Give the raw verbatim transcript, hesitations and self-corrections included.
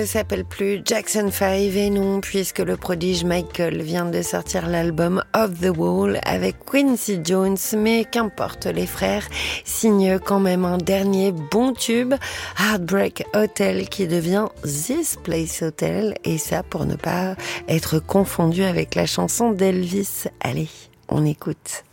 ne s'appelle plus Jackson five et non, puisque le prodige Michael vient de sortir l'album Off the Wall avec Quincy Jones, mais qu'importe, les frères signent quand même un dernier bon tube, Heartbreak Hotel, qui devient This Place Hotel, et ça pour ne pas être confondu avec la chanson d'Elvis. Allez, on écoute.